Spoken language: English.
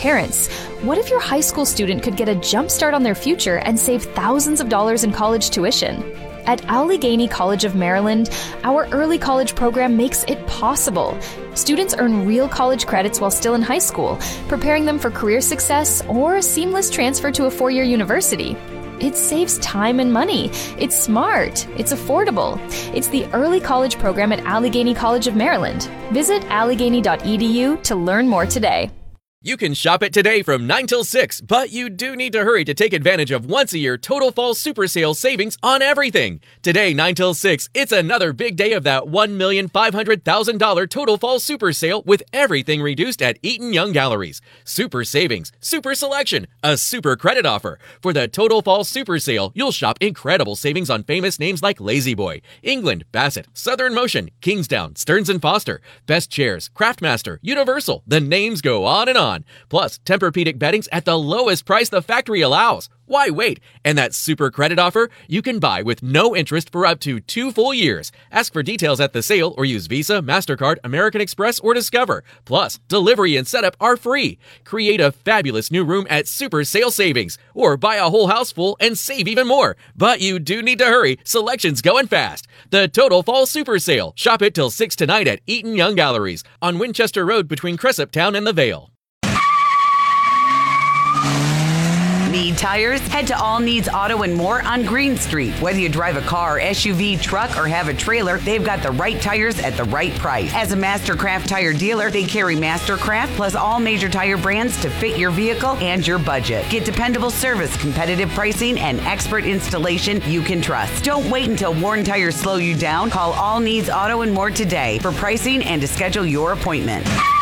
parents. What if your high school student could get a jump start on their future and save thousands of dollars in college tuition? At Allegheny College of Maryland, our early college program makes it possible. Students earn real college credits while still in high school, preparing them for career success or a seamless transfer to a four-year university. It saves time and money. It's smart. It's affordable. It's the early college program at Allegheny College of Maryland. Visit allegheny.edu to learn more today. You can shop it today from 9 till 6, but you do need to hurry to take advantage of once-a-year Total Fall Super Sale savings on everything. Today, 9 till 6, it's another big day of that $1,500,000 Total Fall Super Sale with everything reduced at Eaton Young Galleries. Super savings, super selection, a super credit offer. For the Total Fall Super Sale, you'll shop incredible savings on famous names like La-Z-Boy, England, Bassett, Southern Motion, Kingsdown, Stearns & Foster, Best Chairs, Craftmaster, Universal. The names go on and on. Plus, Tempur-Pedic beddings at the lowest price the factory allows. Why wait? And that super credit offer you can buy with no interest for up to 2 full years. Ask for details at the sale or use Visa, MasterCard, American Express, or Discover. Plus, delivery and setup are free. Create a fabulous new room at Super Sale Savings. Or buy a whole house full and save even more. But you do need to hurry. Selection's going fast. The Total Fall Super Sale. Shop it till 6 tonight at Eaton Young Galleries on Winchester Road between Cressup Town and the Vale. Need tires? Head to All Needs Auto and More on Green Street. Whether you drive a car, SUV, truck, or have a trailer, they've got the right tires at the right price. As a Mastercraft tire dealer, they carry Mastercraft plus all major tire brands to fit your vehicle and your budget. Get dependable service, competitive pricing, and expert installation you can trust. Don't wait until worn tires slow you down. Call All Needs Auto and More today for pricing and to schedule your appointment.